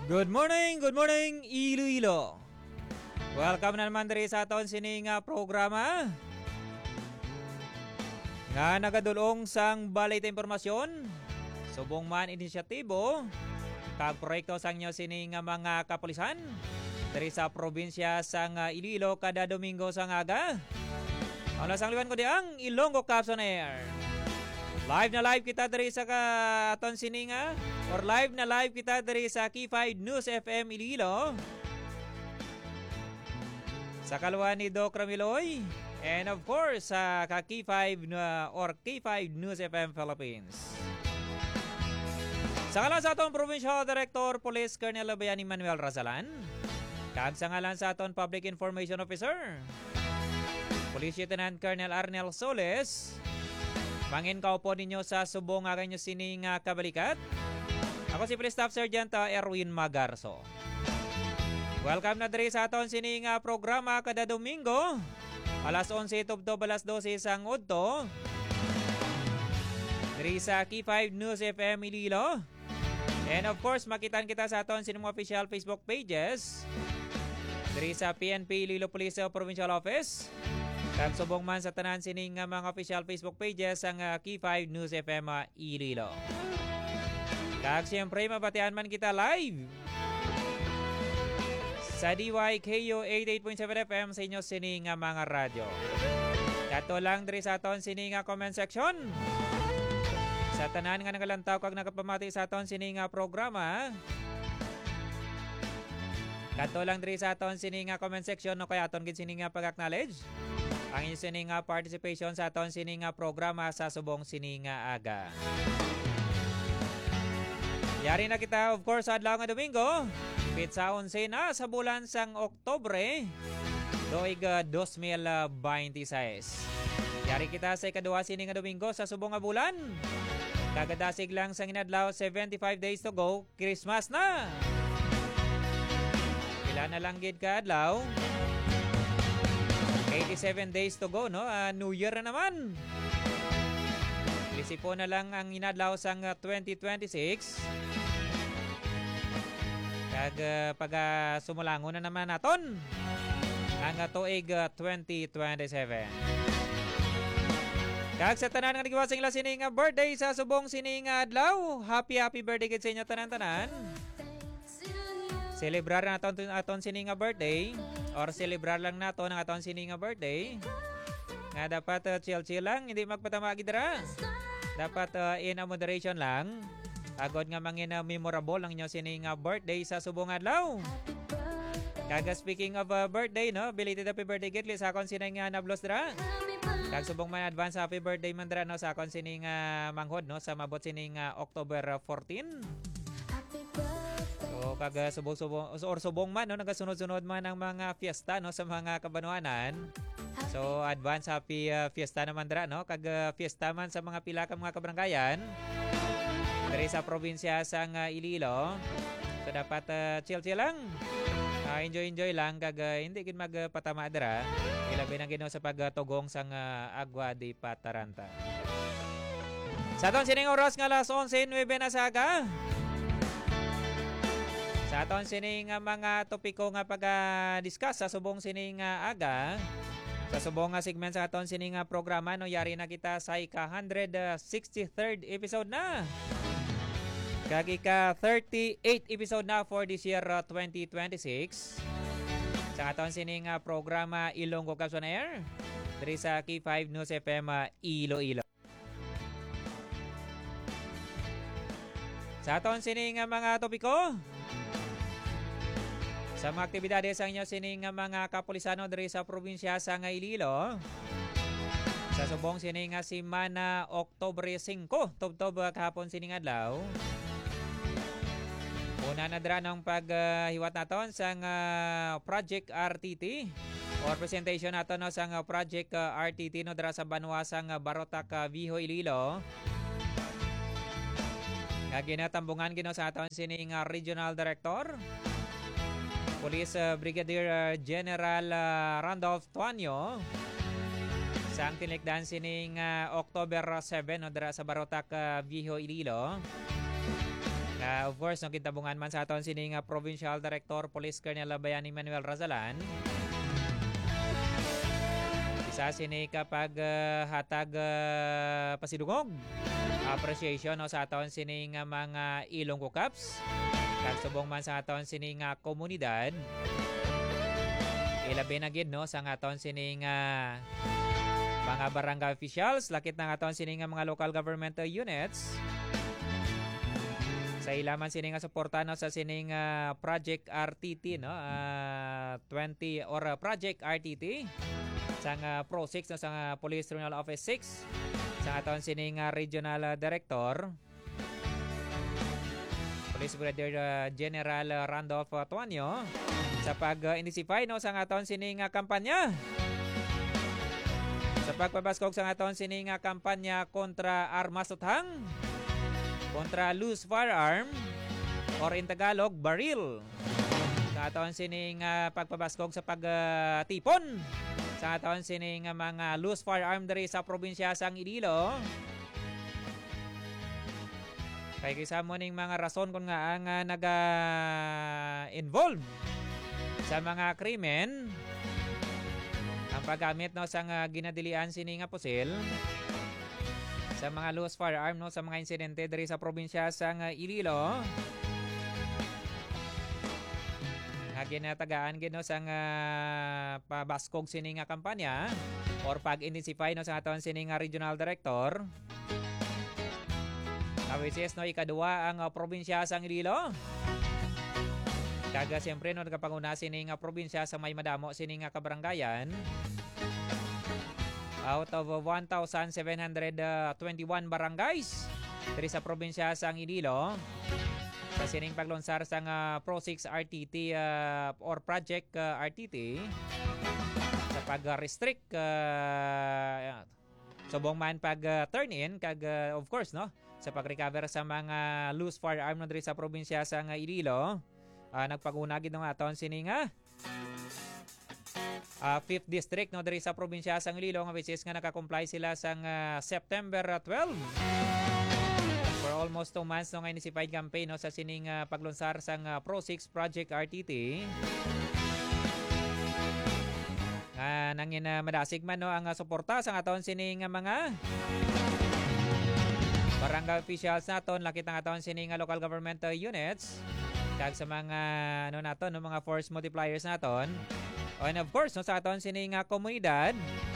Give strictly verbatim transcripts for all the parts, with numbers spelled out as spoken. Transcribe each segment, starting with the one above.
Good morning, good morning, Iloilo. Welcome na naman diri sa aton sining nga programa nga nagadulong sang balay ta impormasyon, subong man inisyatibo kag proyekto sang inyo sining nga mga kapulisan diri sa probinsya sang Iloilo kada Domingo sang aga. Ang lasang liwan ko di ang Ilonggo Caps on Air. Live na live kita diri sa ka aton sininga or live na live kita diri sa K five News F M Iloilo. Sa kaluan ni Doc Ramiloy and of course sa ka K five na or K five News F M Philippines. Sa ngalan sa aton Provincial Director Police Colonel Bayani Manuel Razalan, kag sa ngalan sa aton Public Information Officer Police Lieutenant Colonel Arnel Soles, mangin kaupo ninyo sa subong nga kanyo sining uh, kabalikat. Ako si Police Staff Sergeant uh, Erwin Magarso. Welcome na diri sa aton sining uh, programa kada Domingo. Alas onse tubto alas dose sang udto. Diri sa K five News F M Iloilo. And of course, makitaan kita sa aton sining official Facebook pages. Diri sa P N P Iloilo Police Provincial Office. Kag subong man sa tanan sining uh, mga official Facebook pages ang uh, K five News F M uh, Iloilo. Kag siyempre mabatian man kita live sa D Y K U eighty-eight point seven F M sa inyo sining uh, mga radyo. Kato lang diri sa aton sining uh, comment section. Sa tanan nga nagalantaw kag nakapamati sa aton sining uh, programa. Kato lang diri sa aton sining uh, comment section no kaya aton gid sining uh, pag-acknowledge ang inyong sining uh, participation sa aton sining uh, programa sa subong sining uh, aga. Yari na kita of course adlaw nga Domingo. Pitsa onse na sa bulan sang Oktobre doig uh, twenty twenty-six. Yari kita sa ikaduha sining nga Domingo sa subong nga bulan. Kagadasig lang sang inadlaw, seventy-five days to go, Christmas na. Pila na lang gid ka adlaw. eighty-seven days to go, no? Uh, New Year na naman. Isipo na lang ang inadlaw sang uh, twenty twenty-six. Kag uh, pag uh, sumulangon na naman naton ang uh, tuig uh, twenty twenty-seven. Kag sa tanan nga nagwa sing sining uh, birthday sa subong sining adlaw, happy happy birthday gid sa inyo tanan-tanan. Celebrar naton aton sining birthday. Or celebrar lang nato ng aton sining nga birthday. Nga dapat uh, chill-chill lang, hindi magpatamagi dira. Dapat uh, in a moderation lang. Agod nga mangin uh, memorable ang inyo sining nga birthday sa subong adlaw. Kaga speaking of uh, birthday, no, belated happy birthday gid sa akon sining nga nablos dira. Kag subong man advance happy birthday man dira no sa akon sining nga manghod no sa mabot sining uh, October fourteen. So kag subong-subong or subong man no nagasunod-sunod man ang mga fiesta no sa mga kabanuanan. So advance happy uh, fiesta naman dira no kag uh, fiesta man sa mga pila ka mga kabaranggayan diri sa probinsya sang uh, Iloilo. So dapat uh, chill-chill lang. Uh, enjoy-enjoy lang kag uh, hindi gid magpatama dira. Ilabi na gid no sa pagtugong sang uh, Agua de Pataranta. Sa aton sining oras nga alas onse nueve na sa aga. Sa aton sining uh, mga topiko nga pag-discuss sa subong sining uh, aga, sa subong nga segment sa aton sining uh, programa no yari na kita sa ika one hundred sixty-third episode na. Kag ika thirty-eighth episode na for this year uh, twenty twenty-six. Sa aton sining uh, programa Ilonggo Caps on Air diri sa K five News F M uh, Iloilo. Sa aton sining uh, mga topiko sa mga aktibidades ang inyo sining mga kapulisano diri sa probinsya sa Iloilo. Sa subong sining simana Oktobre five, tubtob kahapon sining adlaw. Una na dira ng paghiwat uh, naton sang uh, Project R T T or presentation naton no sang uh, Project uh, R T T no dira sa Banwa sang uh, Barotac uh, Viho Iloilo. Nga ginatambungan gino sa aton sining uh, Regional Director Police uh, Brigadier uh, General uh, Randolph Tuanyo sa ang tinikdan sining uh, October seven no, dira sa Barotac uh, Viho Iloilo. Uh, of course, no, kintabungan man sa aton sini nga Provincial Director Police Colonel Bayani Manuel Razalan. Isa sini kapag uh, hatag uh, pasidungog appreciation no, sa aton sini nga mga Ilonggo Cups. Kagsubong man sa aton sini nga komunidad. Ilabi na gid no sa aton sini nga mga barangay officials, lakit ng aton sini nga mga local government uh, units. Sa ilaman sini nga suporta no sa sini nga Project R T T no uh, twenty or uh, Project R T T sa nga Pro six no sa nga Police Regional Office six sa aton sini nga Regional uh, Director Police Brigadier uh, General uh, Randolph uh, Tuanyo sa pag-intensify uh, no sa aton sini nga kampanya sa pagpabaskog sa aton sini nga kampanya kontra armas uthang, kontra loose firearm, or in Tagalog, baril. Sa aton sining uh, pagpabaskog sa pagtipon. Uh, sa aton sining uh, mga loose firearm diri sa probinsya sang Iloilo. Kay kisa mo ning mga rason kung nga ang uh, naga-involve sa mga krimen, ang paggamit no sa uh, ginadilian sini nga pusil sa mga loose firearm no sa mga insidente diri sa probinsya sang uh, Iloilo. Nga ginatagaan gid no sang uh, pabaskog sini nga kampanya or pag-intensify no sa aton sini nga regional director. Which is no ikaduwa ang uh, probinsya sang Iloilo. Kaga siyempre no nagapanguna sini nga probinsya sa may madamo sini nga kabarangayan. Out of one thousand seven hundred twenty-one barangays diri sa probinsya sang Iloilo, sa sining paglunsar sang uh, Pro six R T T uh, or Project uh, R T T sa pag-restrict uh, subong man pag uh, turn in kag uh, of course no sa pag-recover sa mga loose firearm no diri sa probinsya sang uh, Iloilo. Uh, nagpaguna gid ng aton sini nga Uh, fifth District no diri sa probinsya sang Iloilo nga which is nga naka-comply sila sang uh, September twelve. For almost two months no nga initiated campaign no sa sining uh, paglunsar sang uh, Pro six Project R T T. Uh, nangin uh, madasig man no ang uh, suporta sa aton sining uh, mga barangay officials naton, lakit ang aton sining uh, local government uh, units kag sa mga ano naton no mga force multipliers naton. And of course, no, sa aton sining uh, komunidad,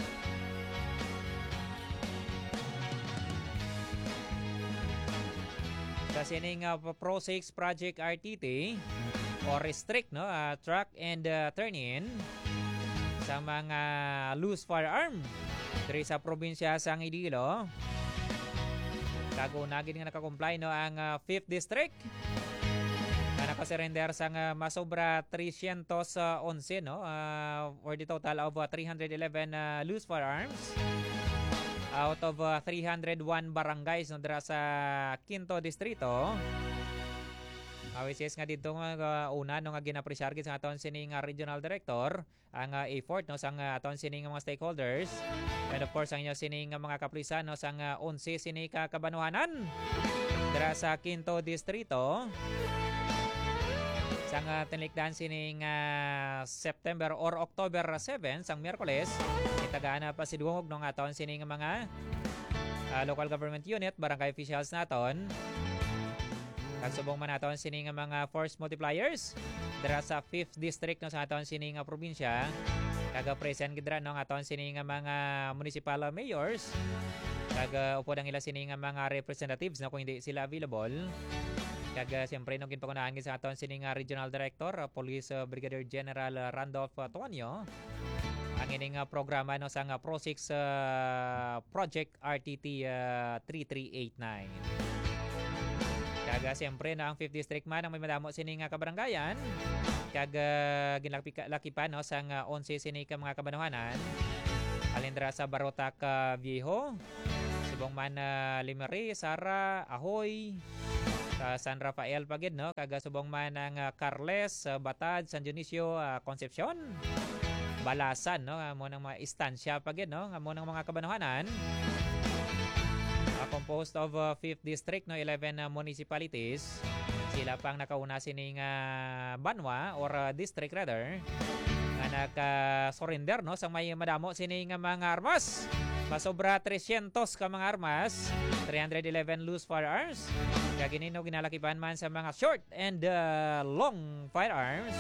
sa sining uh, Pro six Project R T T or restrict no uh, track and uh, turn in sa mga loose firearm diri sa probinsya sang Iloilo. Kaguna gid nga naka-comply no ang uh, fifth District. Nakasurrender sang uh, masobra three eleven no uh, or the total of uh, three hundred eleven uh, loose firearms out of uh, three hundred one barangays no dira sa Quinto Distrito. Uh, which is nga dito nga uh, una no nga ginapresyar gid sa aton sining uh, regional director ang uh, effort no sang uh, aton sining mga stakeholders and of course ang inyo sining uh, mga kapulisan no sang uh, eleven sini ka kabanuhanan dira sa Quinto Distrito. Sang uh, tinlikdan sining uh, September or October seventh sang Miyerkules, itagaan na pa si Duhog ng aton sining mga uh, local government unit, barangay officials naton. Kagsubong man naton sining mga force multipliers dira sa fifth District no sa aton sining probinsya. Kaga present gidra no aton sining mga municipal mayors. Kaga upo ang ila sining mga representatives no kung hindi sila available. Kaga siyempre nung ginpakunahan sa aton sining uh, Regional Director uh, Police uh, Brigadier General uh, Randolph uh, Tuanyo ang ining uh, programa no sang uh, Pro six uh, Project R T T uh, three three eight nine. Kaga siyempre na ang fifth District man ang may madamo sining uh, kabarangayan kaga ginlakipan no sang uh, eleven sining ka mga kabanuhanan alindra sa Barotac uh, Viejo, subong man uh, Limery, Sara, Ahoy, sa San Rafael pagid no kaga subong man ang uh, Carles, uh, Batad, San Dionisio, uh, Concepcion, Balasan no amo nang mga istansya pagid no amo nang mga kabanuhanan uh, composed of uh, fifth District no eleven uh, municipalities Sila pang nakauna sining uh, banwa or uh, district rather nga naka-surrender no sa may madamo sining mga armas. Masobra three hundred ka mga armas, three hundred eleven loose firearms. Kaginino ginalakipan man sa mga short and uh, long firearms.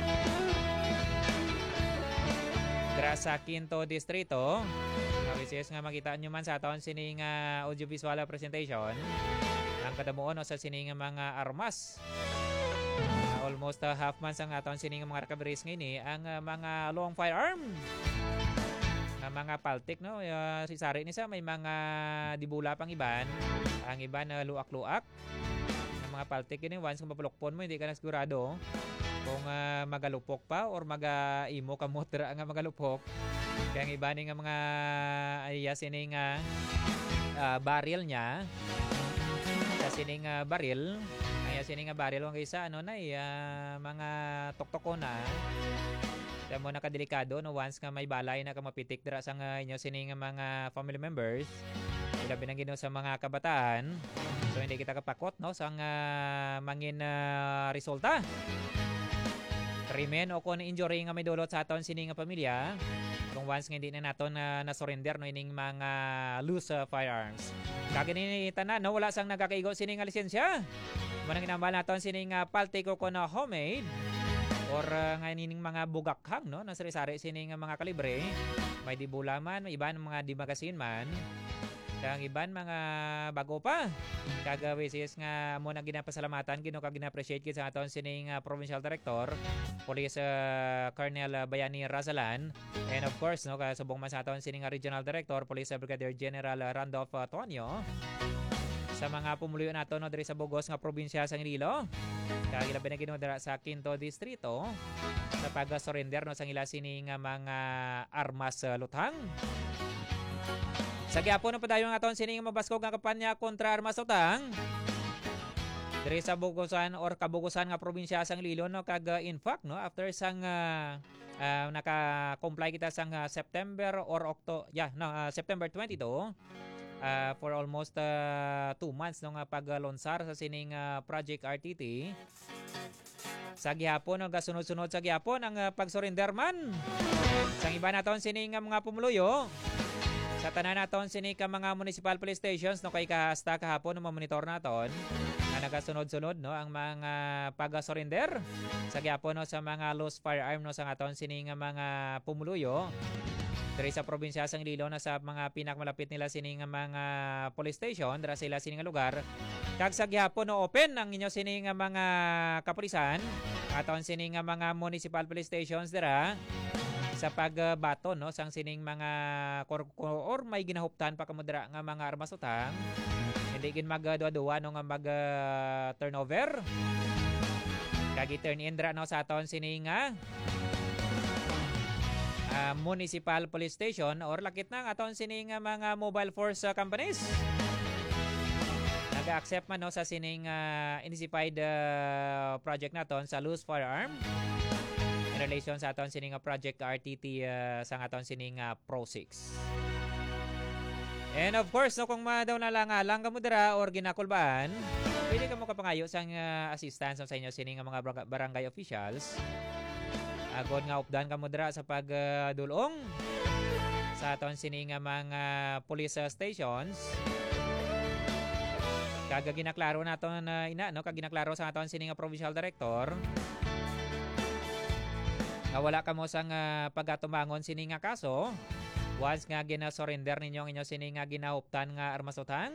Dra sa Quinto Distrito, kabisis nga makita nyo man sa aton sining uh, audiovisual presentation ang kadamuon no, sa sining mga armas. Uh, almost uh, half man sa aton sining mga recoveries ngayon ang uh, mga long firearm. Mga paltik no, uh, si Sari ni sa may mga dibula pang iban, ang iban na uh, luak-luak. Ang mga paltik ini once kung mapulokpon mo hindi ka na sigurado kung uh, magalupok pa or maga-imo ka motra nga magalupok. Kaya ang iba ni nga mga ay sining uh, uh, baril niya. Sa sining uh, baril, ay sining uh, baril ang isa ano na uh, mga toktoko na. Kaya mo nakadelikado no once nga may balay na kamapitik dira sa uh, inyo sining mga family members. Ilabi nang Ginoo sa mga kabataan. So hindi kita kapakot no sa uh, mangin uh, resulta. Krimen o kung injury nga may dulot sa aton sining nga pamilya. Kung once nga hindi na naton uh, na-surrender no ining mga loose uh, firearms. Kagini tanan no wala sang nagakaigo sining nga lisensya. Manang inambal naton sining uh, paltik o na homemade. Or uh, nga nining mga bugakhang no na sari-sari sining mga kalibre, may dibula man, may iban mga di magasin man. Kang iban mga bago pa. Kagawisis nga mo na ginapasalamatan gino ka gina-appreciate gid sa aton sining uh, Provincial Director, Police uh, Colonel uh, Bayani Razalan, and of course no kasubong man sa aton sining uh, Regional Director, Police uh, Brigadier General uh, Randolph uh, Tonyo. Sa mga pumuluyo nato no diri sa Bugos nga probinsya sa Iloilo. Kagilabi na ginodara sa Quinto Distrito sa pag-surrender no sang ila sining mga armas uh, luthang. Sa gyapon no padayon aton sining mabaskog nga kampanya kontra armas luthang. Diri sa Bugosan or Kabugosan nga probinsya sang Iloilo no kag uh, in fact no after sang uh, uh, naka-comply kita sang uh, September or Octo yeah no uh, September twenty-two. Uh, for almost uh, two months nung uh, paglonsar sa sining uh, Project R T T. Sa gihapon, no, sunod-sunod sa gihapon ang uh, pag-surrender man. Sa iba naton sining uh, mga pumuluyo. Sa tanan naton sining uh, mga municipal police stations no kay kahasta kahapon no monitor naton na nagasunod-sunod no ang mga pag-surrender sa gihapon no sa mga loose firearm no sa aton sining uh, mga pumuluyo. Dari sa probinsya sang Iloilo na sa mga pinakamalapit nila sining mga police station, dara sila sining lugar. Kag sa gihapon no open ang inyo sining mga kapulisan aton sining mga municipal police stations dira sa pagbato no sang sining mga kor, kor, or may ginahuptan pa kamo dira nga mga armas utang. Hindi gin magduwa-duwa no nga mag uh, turnover. Kag i-turn in dira no sa aton sining Uh, municipal police station or lakit na aton sining uh, mga mobile force uh, companies. Nag-accept man no sa sining uh, inisified uh, project naton sa loose firearm in relation sa aton sining uh, project R T T uh, sa aton sining uh, Pro six. And of course no kung madaw na lang lang kamo dira or ginakulbaan, pwede ka mo kapangayo sang uh, assistance sa inyo sining uh, mga barangay officials. Agod nga updan ka mo dira sa pagdulong uh, sa aton sining mga police stations. Kaga ginaklaro naton uh, ina no kag ginaklaro sa aton sining provincial director. Nga wala ka mo sang uh, pagatumangon sining nga kaso. Once nga gina-surrender ninyo ang inyo sining nga ginahuptan nga armas utang.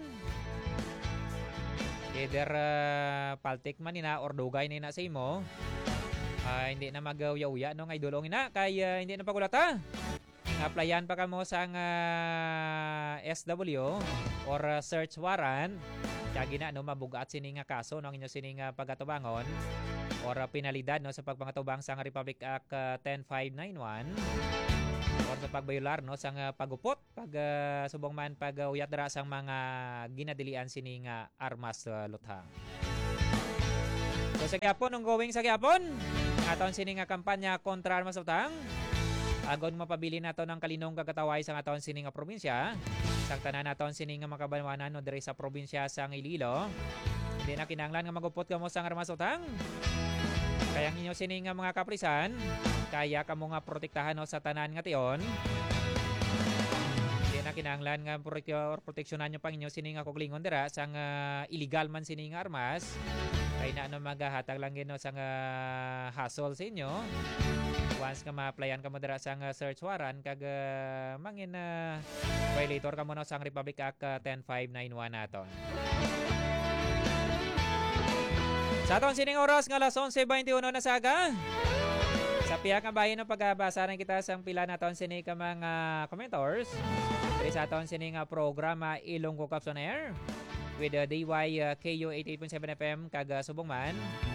Either uh, paltik man ina or dugay nina sa imo. Uh, hindi na mag-uya-uya no ngay dulong ina kay uh, hindi na pagulata. Applyan pa kamo sang uh, S W or uh, search warrant. Kaya gina no mabugat sining nga kaso no inyo sining uh, pagatubangon or uh, penalidad no sa pagpangatubang sang Republic Act uh, ten five ninety-one or sa pagbayular no sang uh, pagupot pag uh, subong man pag uh, uyat dira sang mga ginadilian sining uh, armas uh, luthang. So sa gyapon ongoing sa gyapon aton sining nga kampanya kontra armas utang. Agon mapabili nato ng kalinong kagataway sa aton sining nga probinsya. Sang tanan naton sining nga makabanwanan no diri sa probinsya sang Iloilo. Hindi na kinahanglan nga magupot ka mo sa nga ramasutang. Kaya ang inyo sini nga mga kaprisan, kaya ka mo nga protektahan no, sa tanan nga tion. Hindi na kinahanglan nga proteksyonan nyo pang inyo sini nga kuklingon dira sa nga illegal man sini nga armas. Kaya na ano magahatag lang gino sa nga hassle sa inyo. Once nga ma-applyan ka mo dira sa nga search warrant kag uh, mangin uh, violator ka mo no, sa Republic Act uh, ten five ninety-one naton. Sa aton sining oras nga alas onse twenty-one na saga. Sa piyak nga bahin ng pagbasa na kita sang pila naton sini ka mga commenters. Diri sa aton sini nga programa Ilonggo Caps on Air with uh, D Y uh, K U eighty-eight point seven F M kag uh, subong man.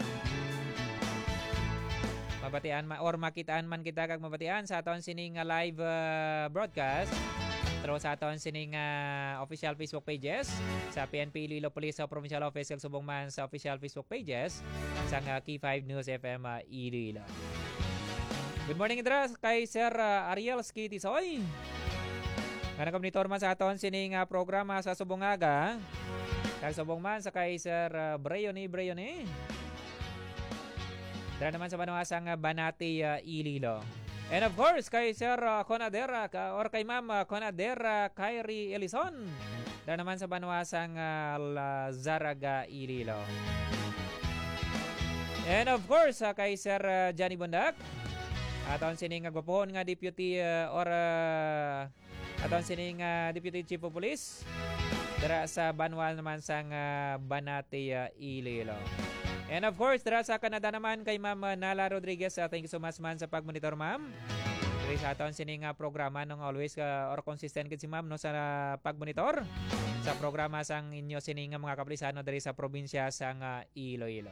Mabatian ma or makitaan man kita kag mabatian sa aton sini nga live uh, broadcast. Pero sa aton sining uh, official Facebook pages sa P N P Iloilo Police sa Provincial Office kag subong man sa official Facebook pages sa uh, K five News F M uh, Iloilo. Good morning Idra kay Sir uh, Ariel Skitisoy. Nga nagkomonitor man sa aton sining uh, programa sa subong aga. Kag subong man sa kay Sir uh, Brayoni Brayoni. Dara naman sa Banuasang uh, Banati uh, Iloilo. And of course, kay Sir uh, Conadera ka, or kay Ma'am uh, Conadera Kyrie Elison. Dahil naman sa Banuasang uh, Zaraga, Iloilo. And of course, uh, kay Sir uh, Johnny Bundak. Aton sining agwapon nga deputy uh, or uh, aton sining uh, deputy chief of police. Dara sa Banwal naman sang uh, Banati, uh, Iloilo. And of course, dara sa Canada naman kay Ma'am Nala Rodriguez. Uh, thank you so much man sa pagmonitor, Ma'am. Diri sa aton sining uh, programa nung always uh, or consistent kid si Ma'am no sa uh, pagmonitor sa programa sang inyo sining uh, mga kapalisano diri sa probinsya sang uh, Iloilo.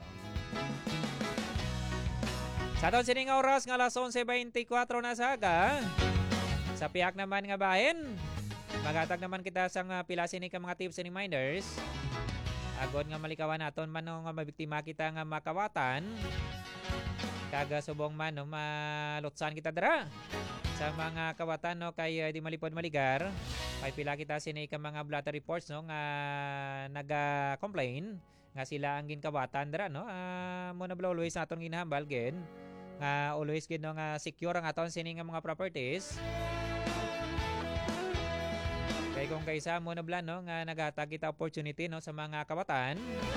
Sa aton sining uh, oras nga alas onse twenty-four na saga. Sa piyak naman nga bahin, magatag naman kita sang uh, pila sining ka mga tips and reminders. Agod nga malikawan naton man no, nga mabiktima kita nga makawatan. Kaga subong man no, malutsan kita dara sa mga kawatan no kay uh, di malipod maligar. Kay pila kita sini ka mga blotter reports no nga naga-complain nga sila ang ginkawatan dara no. Uh, mo na always naton ginahambal gid nga always gid no nga secure ang aton sini nga mga properties. Kaya kung kaysa mo na blan, no, nga naghatag kita opportunity no, sa mga kawatan.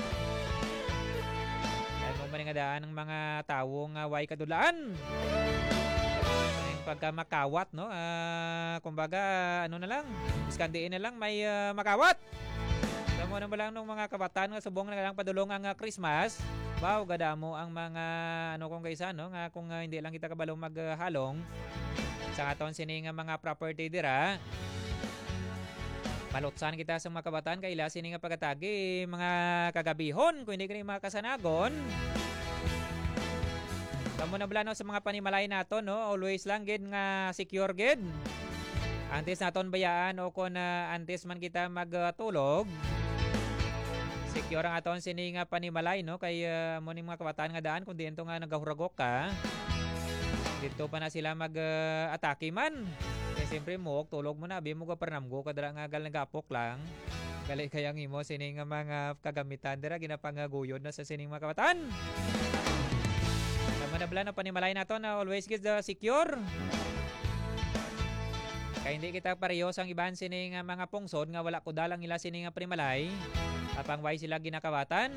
Kaya mo man nga daan ng mga tao nga way kadulaan. Yung pagka makawat, no, uh, kumbaga, ano na lang, iskandiin na lang, may uh, makawat. Kaya mo na ba lang ng mga kawatan nga subong na lang padulong ang uh, Christmas. Wow, gada mo ang mga, ano kung kaysa, no, nga kung uh, hindi lang kita kabalo maghalong uh, sa aton sining uh, mga property dira. Malutsan kita sa mga kabataan kay ila sini nga pagkatagi mga kagabihon kung hindi kini mga kasanagon. Kamo na blano sa mga panimalay nato no, always lang gid nga secure gid. Antes naton bayaan o kun uh, antes man kita magtulog. Secure ang aton sini nga panimalay no kay uh, mo ning mga kabataan nga daan kun diento nga nagahuragok ka. Dito pa na sila mag-atake uh, man. Kaya siyempre mo, tulog mo na, abi mo ka parnamgo, kadara nga gal nagapok lang. Gali kayang imo, sining nga mga kagamitan, dira ginapangaguyod na sa sining mga kabataan. Naman na bala na panimalay nato na always get the secure. Kaya hindi kita parehos ang iban sining mga pungsod nga wala ko dalang ila sining nga panimalay. Apang way sila ginakawatan.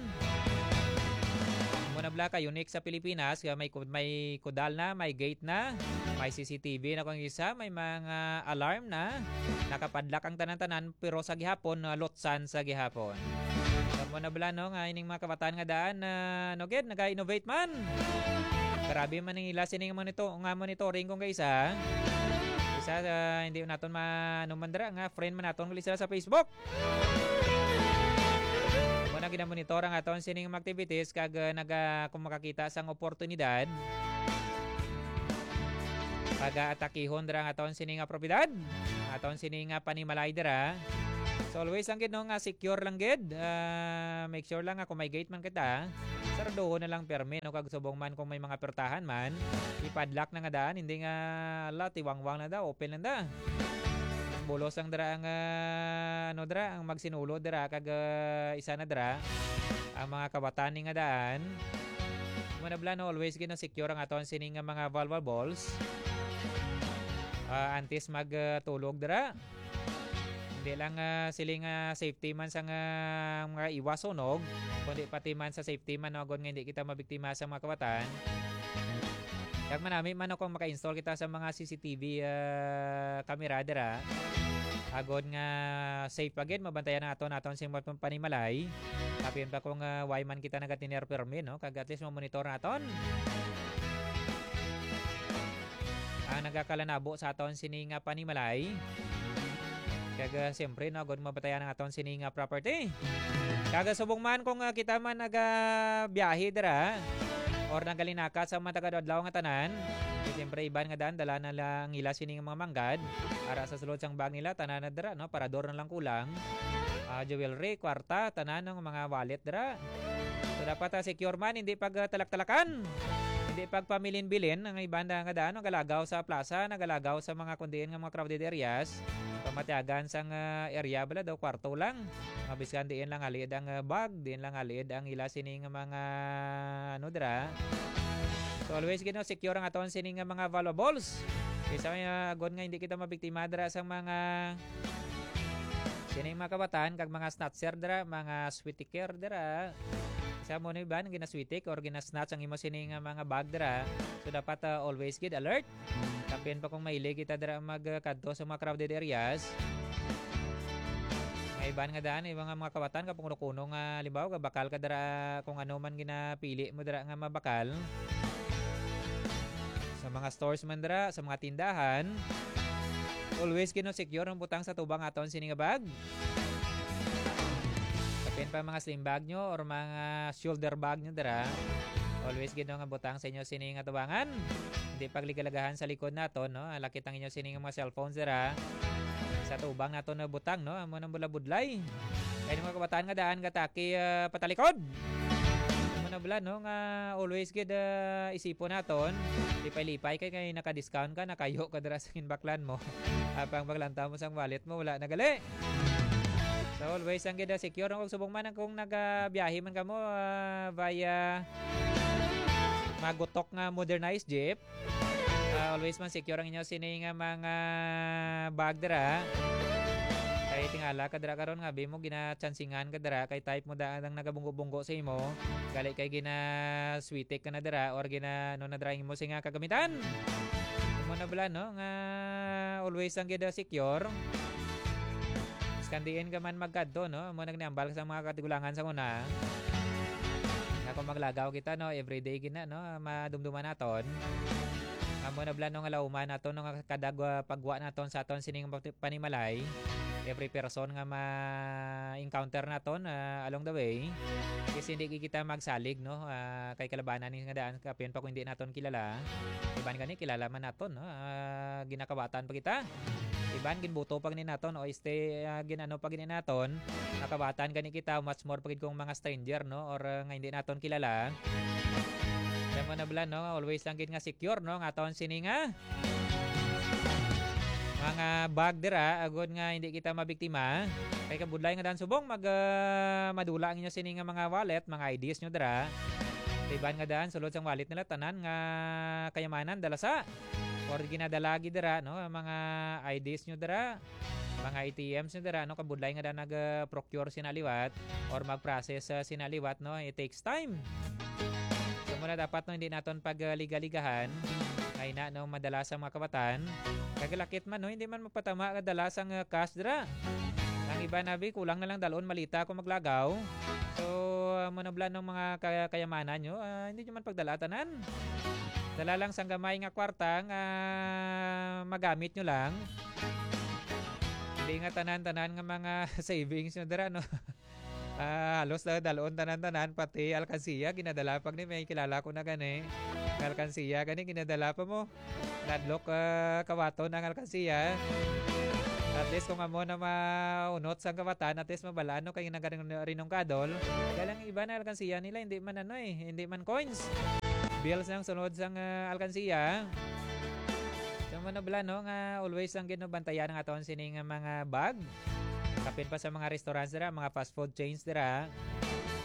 Muna bala ka unique sa Pilipinas, may, may kudal na, may gate na. May C C T V na kung isa, may mga alarm na nakapadlak ang tanan-tanan pero sa gihapon uh, lotsan sa gihapon. Kamo na bala no nga ining mga kabataan nga daan na uh, no gid naga-innovate man. Grabe man ning ila sining monito nga monitoring kung kaysa. Isa uh, hindi naton manumandra nga friend man naton gali sila sa Facebook. Mo na gina-monitor ang aton sining activities kag uh, naga kung makakita sang oportunidad. Pag-atakihon dira nga aton sining nga propiedad, aton sining nga panimalay dira. So always lang gid no nga secure lang gid. Uh, make sure lang nga kung may gate man kita, sarado na lang permi no kag subong man kung may mga pertahan man, ipadlock na nga daan, hindi nga la tiwangwang na daw, open lang da. Bulos ang dira ang uh, ano dira ang magsinulo dira kag uh, isa na dira. ang mga kabataan ni nga daan. Manabla no always gina secure ang aton sini nga mga valuables. Uh, antes magtulog uh, dira. Hindi lang uh, siling uh, safety man sa uh, mga iwas sunog, kundi pati man sa safety man no, agon nga hindi kita mabiktima sa mga kabataan. Kag manami man kung maka-install kita sa mga C C T V uh, camera dira. Agon nga safe again mabantayan naton naton sing panimalay. Kapin pa kung uh, why man kita nagatiner permi no, kag at least mo-monitor naton. Ang nagakalanabo sa aton sini nga panimalay. Kaga siyempre no, agon mabatayan ang aton sini nga property. Kaga subong man kung uh, kita man nagabiyahe dira or nagalinakat sa mga taga-adlaw nga tanan. Siyempre iban nga daan dala na lang ila sini nga mga manggad para sa sulod sang bag nila tanan na dira no, parador na lang kulang. Uh, jewelry, kwarta, tanan ng mga wallet dira. So dapat uh, secure man, hindi pag uh, talak-talakan. Hindi pag pamilin-bilin ang ibanda nga daan, nagalagaw sa plaza, nagalagaw sa mga kundiin nga mga crowded areas. Pamatiagan sang uh, area bala daw kwarto lang. Mabiskan diin lang alid ang uh, bag, diin lang alid ang ila sini nga mga ano dira. So always gino secure ang aton sini nga mga valuables. Kaysa may uh, agon nga hindi kita mabiktima dira sa mga sini mga kabataan kag mga snatcher dira, mga sweetiker dira. Sa mo ni ban ginaswitik or ginasnatch ang imo sini nga mga bag dira. So dapat uh, always gid alert. Kapin pa kung maili kita dira magkadto sa mga crowded areas. May iban nga daan ibang mga kabataan kapag kuno nga libaw ka bakal ka dira kung ano man ginapili mo dira nga mabakal. Sa mga stores man dira, sa mga tindahan, always kino secure ang butang sa tubang aton sini nga bag. Kapin pa mga slim bag nyo or mga shoulder bag nyo dira, always gino nga butang sa inyo sini nga tubangan. Hindi pagligalagahan sa likod naton no, lakit ang inyo sini nga mga cellphones dira. Sa tubang naton na butang no, amo nang bulabudlay. Kaya mga kabataan nga daan kataki uh, patalikod. Na bala no nga always gid uh, isipon naton lipay-lipay kay kay naka-discount ka nakayo ka dira sa kinbaklan mo apang paglanta mo sang wallet mo wala nagali. So always ang gid uh, secure kung subong man kung nagabiyahe man kamo uh, via magutok nga modernized jeep, uh, always man secure ang inyo sini nga mga bag dira. Kay tingala ka dira karon nga bimo gina-chancingan ka dira kay type mo daan ang nagabunggo-bunggo sa imo gali kay gina sweetek ka na dira or gina no na dira mo singa kagamitan mo na bala no nga always ang gida secure skandiin ka man magkadto no mo nagniambal sa mga katigulangan sa una nga kung maglagaw kita no everyday gina no madumduman naton amo na bala no nga lauman naton no nga kadagwa pagwa naton sa aton sining panimalay. Every person nga ma-encounter naton uh, along the way kasi hindi kita magsalig no uh, kay kalabanan ni nga daan kapin pa kung hindi naton kilala iban gani kilala man naton no uh, ginakabatan pa kita iban ginbuto pag ni naton o stay uh, ginano pag ni naton nakabatan gani kita much more pagid kung mga stranger no or uh, nga hindi naton kilala kaya mo na bala no always lang gid nga secure no nga aton sini nga mga bag dira agod nga hindi kita mabiktima kay kabudlay nga dan subong mag uh, madula ang inyo sini nga mga wallet mga I Ds nyo dira iban nga daan sulod sang wallet nila tanan nga kayamanan dala sa or ginadalagi dira no mga I Ds nyo dira mga A T Ms nyo dira no kabudlay nga daan nag uh, procure sinaliwat or mag-process uh, sinaliwat no it takes time so muna dapat no hindi naton pag uh, liga-ligahan kay na no madala sa mga kabataan kagalakit man no hindi man magpatama kadala sang uh, cash dira ang iba nabi kulang na lang dalon malita kung maglagaw so uh, manablan ng mga kay- kayamanan nyo uh, hindi nyo man pagdala tanan dala lang sang gamay nga kwarta nga magamit nyo lang hindi nga tanan-tanan nga mga savings nyo dira no uh, halos na dalon tanan-tanan pati alkansiya ginadala pag ni may kilala ko na gani alkansiya gani ginadala pa mo nadlok uh, kawato ng alkansiya at least kung amo na maunot sa kawatan at least mabalaan no kay nagaring rinong kadol galang iba na alkansiya nila hindi man ano eh hindi man coins bills nang sunod sang uh, alkansiya so man nabala no nga always ang ginubantayan ng aton sining mga bag kapin pa sa mga restaurants dira mga fast food chains dira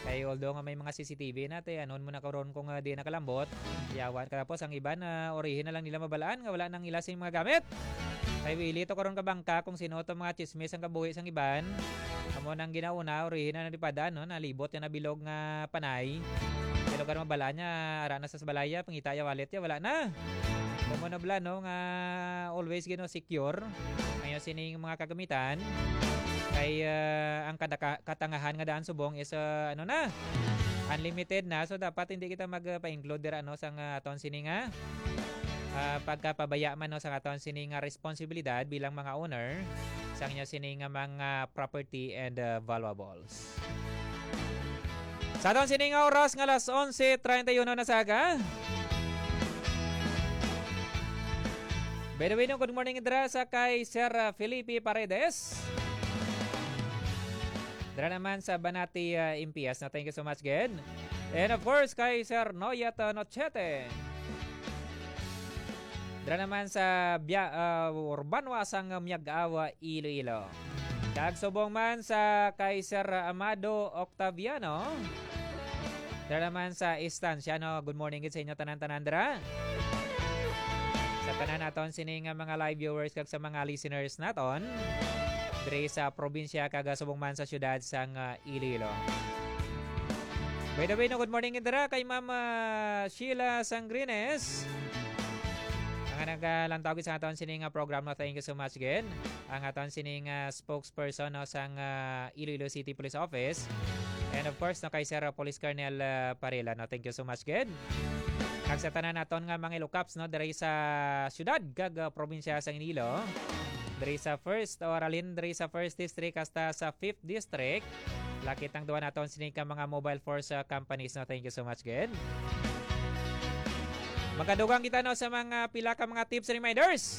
Kay although nga may mga C C T V natin, anon mo na karon kung uh, di nakalambot, yawan ka tapos ang iba na orihin na lang nila mabalaan nga wala nang ilasing mga gamit. Kay wili to karon ka bangka kung sino to mga chismis ang kabuhi sang iban. Amo nang ginauna orihin na nalipada no, nalibot ya na bilog nga panay. Pero karon mabala niya ara na sa balaya pangita ya wallet ya wala na. Kumo na bla no nga always gino secure. Ngayon sining mga kagamitan kay uh, ang kadaka, katangahan nga daan subong is uh, ano na unlimited na, so dapat hindi kita magpa-include dira no sang uh, aton sini nga uh, pagkapabaya man no sang aton sini nga responsibilidad bilang mga owner sang inyo sini nga mga property and uh, valuables. Sa aton sini nga oras nga alas onse treinta y uno na saga. By the way, no, good morning dira sa kay Sir Felipe Paredes. Dara naman sa Banati uh, Impias na thank you so much again. And of course kay Sir Noyat Nochete. Dara naman sa Bia, uh, Urbanwasang Miag-awa Iloilo. Kagsubong man sa kay Sir Amado Octaviano. Dara naman sa Estanciano. Good morning sa inyo tanan-tanan dara. Sa tanan naton sini nga mga live viewers kag sa mga listeners naton diri sa probinsya kag subong man sa syudad sang uh, Iloilo. By the way, no, good morning dira kay Ma'am uh, Sheila Sangrines. Ang naglalantawag sa aton sining uh, program no, thank you so much again. Ang aton sining uh, spokesperson no, sang uh, Iloilo City Police Office. And of course, no, kay Sir Police Colonel uh, Parela, no, thank you so much again. Kag sa tanan naton nga mga Ilocaps no, diri sa syudad kag uh, probinsya sang Iloilo. Dari sa first or alin dari sa first district hasta sa fifth district. Lakit ang duwa naton sining mga mobile force uh, companies no. Thank you so much again. Magkadugang kita no sa mga pila ka mga tips and reminders.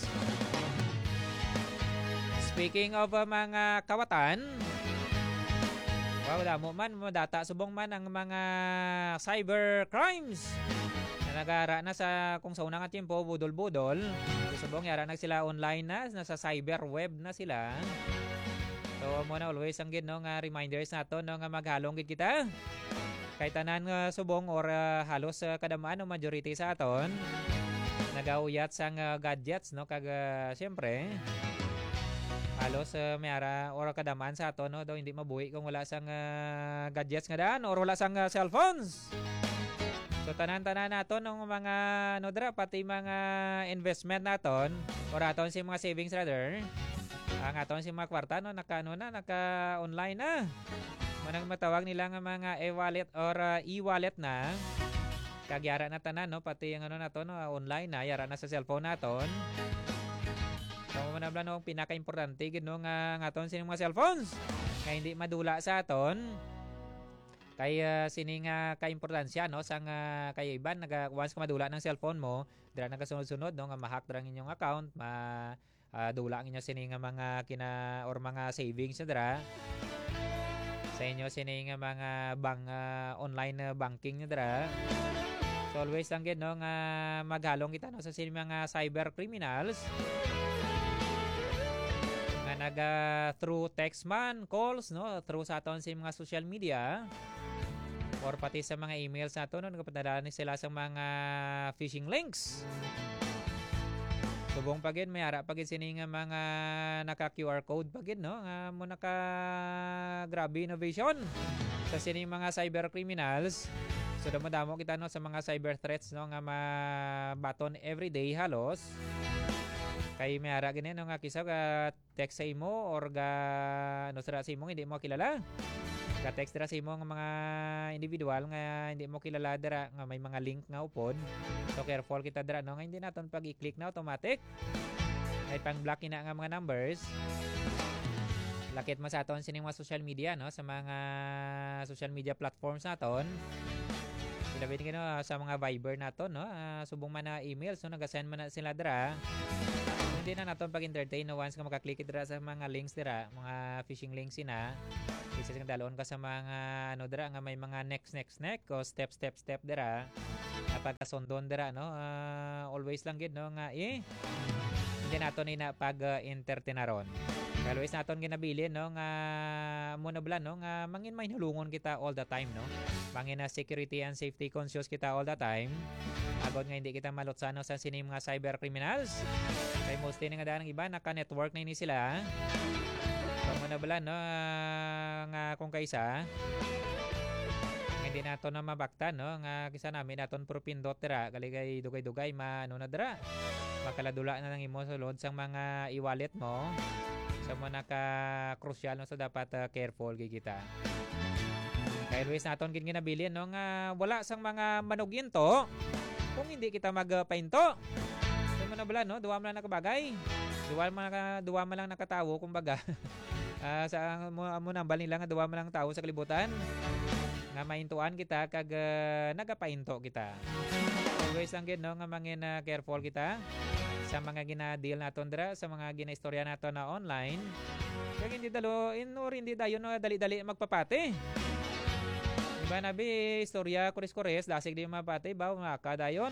Speaking of uh, mga kawatan, wow, damo man data subong man ang mga cyber crimes. Nagara na sa kung sa unang nga tiempo budol-budol, subong yara na sila online na, nasa cyber web na sila. So mo na always ang gid no nga reminders nato no nga maghalong gid kita. Kay tanan nga subong or uh, halos uh, kadamaan no majority sa aton nagauyat sang uh, gadgets no kag uh, syempre halos uh, mayara or kadamaan sa aton no daw hindi mabuhi kung wala sang uh, gadgets nga daan or wala sang uh, cellphones. So tanan-tanan naton ng mga no dra pati mga investment naton or aton si mga savings rather. Ang aton si mga kwarta no naka ano na naka online na. Manang matawag nila nga mga e-wallet or uh, e-wallet na. Kagyara na tanan no pati ang ano naton no, online na yara na sa cellphone naton. So mo na bla no pinaka-importante gid no nga ang aton si mga cellphones kay hindi madula sa aton. Kay uh, sini nga kaimportansya no sang uh, kay iban naga once ka madula ng cellphone mo dira nagasunod-sunod no nga ma-hack dra ang inyong account ma uh, dula ang inyo sini nga mga kina or mga savings dira sa inyo sini nga mga bang uh, online uh, banking dira. So always lang gid no nga maghalong kita no sa sini mga cyber criminals nga naga through text man, calls no, through sa aton sa mga social media or pati sa mga emails nato no nagapadala ni sila sa mga phishing links. Subong pagid may ara pagid sini nga mga naka Q R code pagid no nga mo naka grabe innovation sa sini mga cyber criminals. So damo-damo kita no sa mga cyber threats no nga mabaton everyday halos. Kay may ara gani no nga kisa ka text sa imo or ga no sa imo hindi mo kilala. Ka-text dira sa imo nga mga individual nga hindi mo kilala dira nga may mga link nga upod. So careful kita dira no nga hindi naton pag i-click na automatic. Ay pang-block ina nga mga numbers. Lakit mo sa aton sining mga social media no sa mga social media platforms naton. Silabit nga no sa mga Viber naton no uh, subong man na email so naga-send man na sila dira. Hindi na naton pag-entertain no once ka maka-click dira sa mga links dira, mga phishing links ina. Isa sing dalon ka sa mga ano dira nga may mga next next next o step step step dira. Kapag kasundon dira no, uh, always lang gid no nga eh hindi naton ina pag uh, entertainaron. Kaya always naton ginabilin no nga muna bala no nga mangin may hulungon kita all the time no. Mangin na security and safety conscious kita all the time. Agod nga hindi kita malutsano sa sini mga cyber criminals. Kay mostly nga daan ng iba naka-network na ini sila. So muna bala no nga kung kaisa hindi nato na mabakta no nga kisa namin naton propindot dira kaligay dugay-dugay maano na dira. Makaladula na lang imo sulod sang mga e-wallet mo. So mo naka-crucial no so dapat uh, careful gid kita. Kaya always naton gid ginabilin no nga wala sang mga manuginto kung hindi kita magpainto. So mo na bala no duwa man lang nakabagay. Duwa man naka duwa man lang nakatawo kumbaga. uh, sa mo mo nambal nila nga duwa man lang tawo sa kalibutan. Nga maintuan kita kag uh, nagapainto kita. Always lang gid no nga mangin uh, careful kita sa mga gina-deal naton dira sa mga gina-istorya naton na online. Kag hindi dalo inor hindi dayon no dali-dali magpapati. Diba nabi istorya kuris-kuris dasig di mapati ba maka dayon.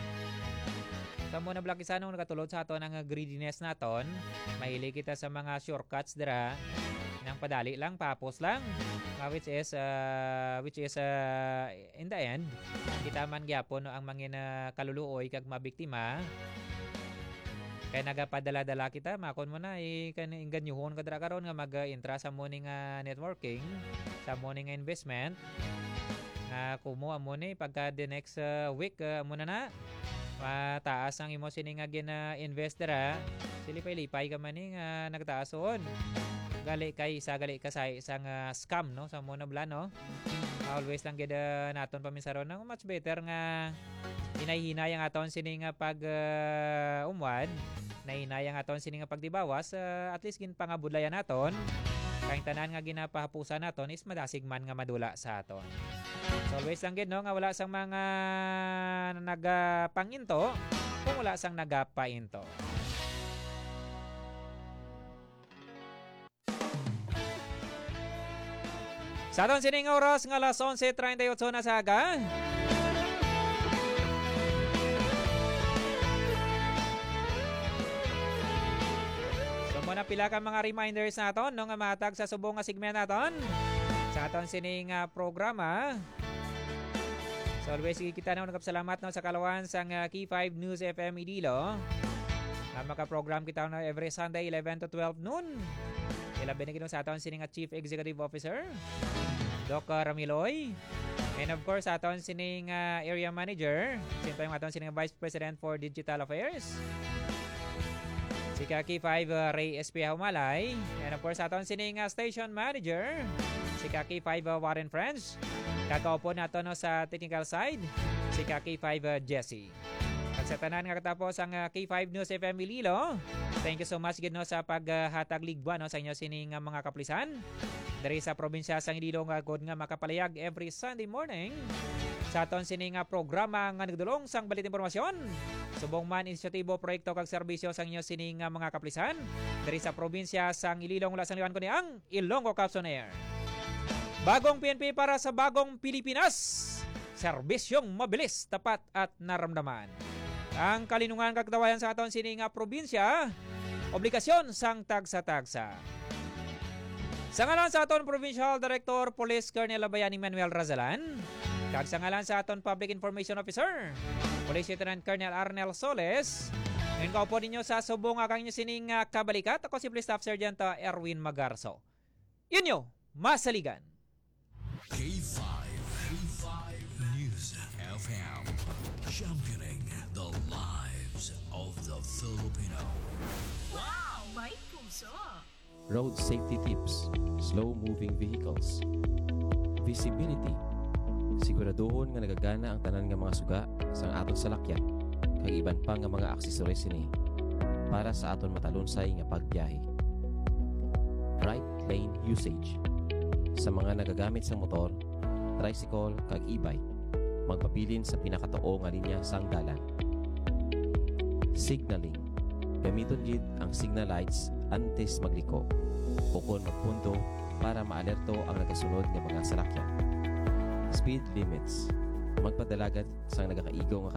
Sa mo na blakisan nung nakatulod sa aton ang greediness naton, mahilig kita sa mga shortcuts dira. Nang padali lang, papos lang. Uh, which is uh, which is uh, in the end kita man gyapon no ang mga uh, kaluluoy kag mabiktima. Kaya nagapadala-dala kita, makon mo na, eh, inganyuhon ka dara karon nga mag-intra sa morning uh, networking, sa morning investment. Nga uh, kumuha mo ni, pagka the next uh, week, uh, muna na, mataas ang imo sini nga gina-invest dara, silipay-lipay ka man ni, nga uh, nagtaason. Gali kay isa, gali ka sa isang uh, scam, no, sa muna bla, no? Always lang gida naton pamisaron na much better nga hinay-hinay ang aton sini nga pag uh, umwad, nahinay ang aton sini nga pagdibawas, uh, at least gin pangabudlayan naton. Kaing tanan nga ginapahapusan naton is madasig man nga madula sa aton. So always lang gid no nga wala sang mga nagapanginto kung wala sang nagapainto. Sa aton sining oras nga alas onse treinta y ocho na sa aga. So muna pila ka mga reminders naton no nga matag sa subong nga segment naton. Sa aton sining uh, programa. So always kita na nagpasalamat no sa kalawan sang uh, Key five News F M Idilo. Uh, maka-program kita na every Sunday eleven to twelve noon. Ilabi na gino sa aton sining Chief Executive Officer Doc Ramiloy. And of course aton sining uh, Area Manager, siyempre yung aton sining Vice President for Digital Affairs si Kaki five uh, Ray S P Humalay. And of course aton sining uh, Station Manager si Kaki five uh, Warren Friends. Kakaupo nato no sa technical side si Kaki five uh, Jesse. Sa tanan nga katapos ang uh, K five News F M Ililo. Thank you so much gid no sa paghatag uh, ligwa no sa inyo sining uh, mga kaplisan diri sa probinsya sang Iloilo nga god nga makapalayag every Sunday morning sa aton sining uh, programa nga nagdulong sang balit impormasyon. Subong man inisyatibo, proyekto kag serbisyo sang inyo sining uh, mga kaplisan diri sa probinsya sang Iloilo mula sang liwan ko ni ang Ilonggo Caps on Air. Bagong P N P para sa bagong Pilipinas. Serbisyong mabilis, tapat at naramdaman. Ang kalinungan kagdawayan sa aton sining nga probinsya, obligasyon sang tagsa-tagsa. Sa ngalan sa aton Provincial Director Police Colonel Abayani Manuel Razalan, kag sa ngalan sa aton Public Information Officer Police Lieutenant Colonel Arnel Soles, ngayon kaupo ninyo sa subong akang inyo sining uh, kabalikat, ako si Police Staff Sergeant uh, Erwin Magarso. Yun nyo, masaligan. K five, K five News F M, championing the lives of the Filipino. Wow! May puso! Road safety tips, slow-moving vehicles, visibility, siguraduhon nga nagagana ang tanan nga mga suga sang aton salakyan, kag iban pa nga mga aksesoris ini para sa aton matalunsay nga pagbiyahe. Right lane usage, sa mga nagagamit sa motor, tricycle kag e-bike, magpabilin sa pinakatao nga linya sang dalan. Signaling, gamiton gid ang signal lights antes magliko o kon magpundo para maalerto ang nagasunod nga mga salakyan. Speed limits, magpadalagan sa nagakaigo nga